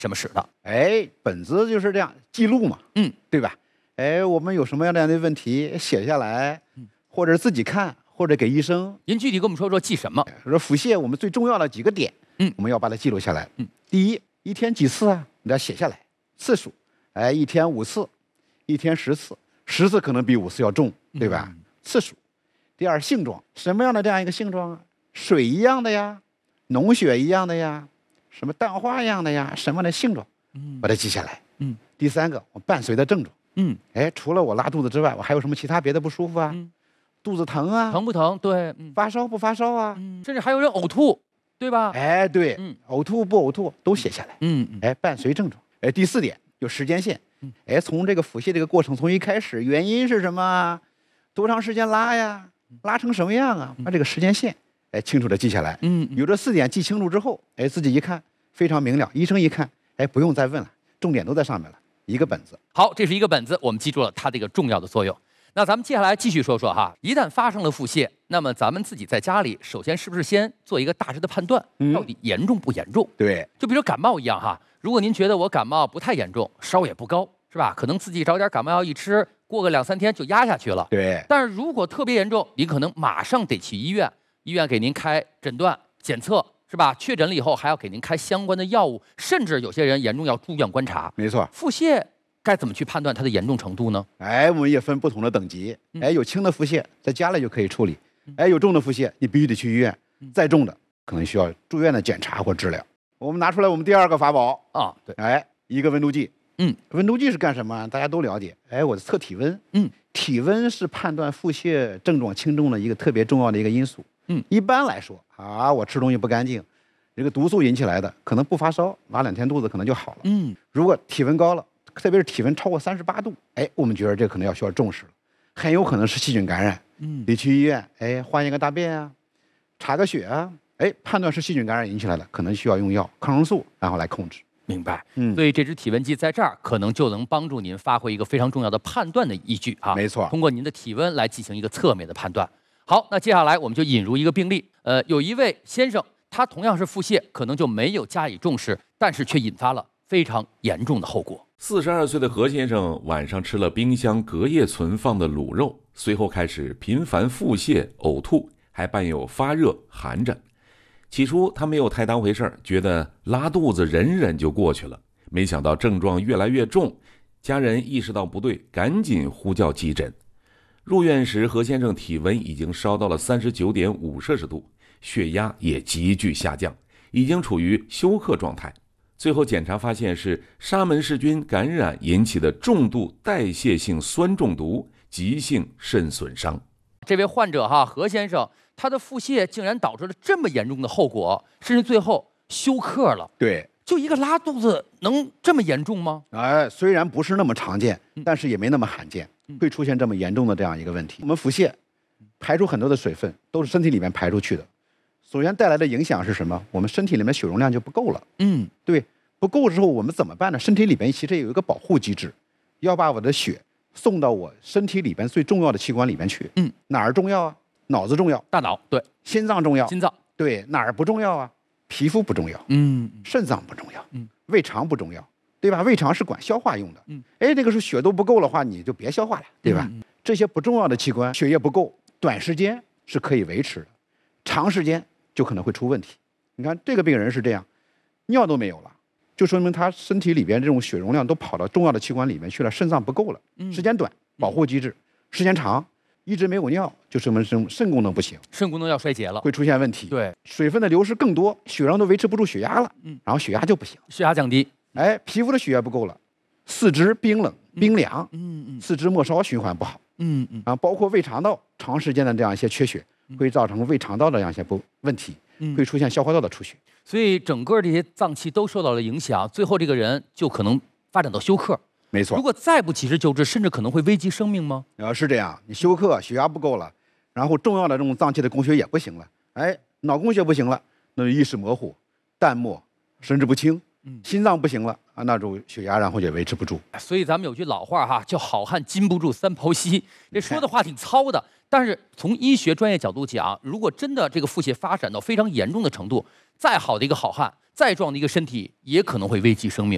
怎么使的？ 本子就是这样记录嘛，对吧？我们有什么样的问题写下来，或者自己看，或者给医生。 您具体跟我们说说记什么？ 说腹泻我们最重要的几个点，我们要把它记录下来。第一，一天几次啊？你要写下来，次数。一天5次，一天10次，10次可能比5次要重，对吧？次数。第二，性状，什么样的这样一个性状啊？水一样的呀，脓血一样的呀，什么淡化一样的呀，什么样的性状？把它记下来。第三个，我伴随的症状。除了我拉肚子之外，我还有什么其他别的不舒服啊？肚子疼啊？ 疼不疼？对， 发烧不发烧啊？ 甚至还有人呕吐，对吧？ 对，呕吐不呕吐都写下来。伴随症状。第4点有时间线。从这个腹泻这个过程从一开始，原因是什么？多长时间拉呀？拉成什么样啊？把这个时间线清楚的记下来。有这4点记清楚之后，自己一看非常明了，医生一看，不用再问了，重点都在上面了，一个本子。 好，这是一个本子，我们记住了它这个重要的作用。那咱们接下来继续说说哈，一旦发生了腹泻，那么咱们自己在家里，首先是不是先做一个大致的判断，到底严重不严重？ 对， 就比如感冒一样哈，如果您觉得我感冒不太严重，烧也不高，是吧？可能自己找点感冒药一吃，过个2、3天就压下去了。 对。 但是如果特别严重，您可能马上得去医院，医院给您开诊断、检测，是吧？确诊了以后还要给您开相关的药物，甚至有些人严重要住院观察。 没错。 腹泻该怎么去判断它的严重程度呢？ 我们也分不同的等级。有轻的腹泻，在家里就可以处理。有重的腹泻，你必须得去医院。再重的，可能需要住院的检查或治疗。我们拿出来我们第2个法宝啊，对， 一个温度计。温度计是干什么？大家都了解。我测体温。体温是判断腹泻症状轻重的一个特别重要的一个因素。一般来说我吃东西不干净，这个毒素引起来的，可能不发烧，拉2天肚子可能就好了。如果体温高了，特别是体温超过38度，我们觉得这可能需要重视了，很有可能是细菌感染。得去医院，换一个大便啊，查个血啊，判断是细菌感染引起来的，可能需要用药抗生素，然后来控制。 明白。所以这只体温计在这儿可能就能帮助您发挥一个非常重要的判断的依据啊。 没错， 通过您的体温来进行一个侧面的判断。好，那接下来我们就引入一个病例，有一位先生，他同样是腹泻，可能就没有加以重视，但是却引发了非常严重的后果。 42岁的何先生晚上吃了冰箱隔夜存放的卤肉，随后开始频繁腹泻、呕吐，还伴有发热、寒疹。起初他没有太当回事，觉得拉肚子忍忍就过去了。没想到症状越来越重，家人意识到不对，赶紧呼叫急诊。入院时，何先生体温已经烧到了39.5摄氏度，血压也急剧下降，已经处于休克状态。最后检查发现是沙门氏菌感染引起的重度代谢性酸中毒，急性肾损伤。 这位患者何先生，他的腹泻竟然导致了这么严重的后果，甚至最后休克了。 对， 就一个拉肚子能这么严重吗？ 虽然不是那么常见，但是也没那么罕见，会出现这么严重的这样一个问题。我们腹泻排出很多的水分，都是身体里面排出去的。首先带来的影响是什么？我们身体里面血容量就不够了。对，不够之后我们怎么办呢？身体里面其实有一个保护机制，要把我的血送到我身体里边最重要的器官里面去。哪儿重要啊？脑子重要， 大脑对， 心脏重要， 心脏对，哪儿不重要啊？皮肤不重要，肾脏不重要，胃肠不重要，对吧？胃肠是管消化用的。这个时候血都不够的话，你就别消化了，对吧？这些不重要的器官血液不够，短时间是可以维持的，长时间就可能会出问题。你看这个病人是这样，尿都没有了，就说明他身体里边这种血容量都跑到重要的器官里面去了，肾脏不够了。时间短，保护机制；时间长，一直没有尿，就说明肾功能不行， 肾功能要衰竭了， 会出现问题。 对， 水分的流失更多，血量都维持不住血压了，然后血压就不行， 血压降低。 皮肤的血压不够了，四肢冰冷、冰凉，四肢末梢循环不好，包括胃肠道长时间的这样一些缺血，会造成胃肠道的这样一些问题，会出现消化道的出血。 所以整个这些脏器都受到了影响，最后这个人就可能发展到休克。 没错， 如果再不及时救治，甚至可能会危及生命吗？ 是这样，你休克，血压不够了，然后重要的这种脏器的供血也不行了，脑供血不行了，那就意识模糊、淡漠、神志不清，心脏不行了那种血压然后也维持不住。 所以咱们有句老话叫好汉禁不住三泡稀，这说的话挺糙的，但是从医学专业角度讲，如果真的这个腹泻发展到非常严重的程度，再好的一个好汉，再壮的一个身体，也可能会危及生命。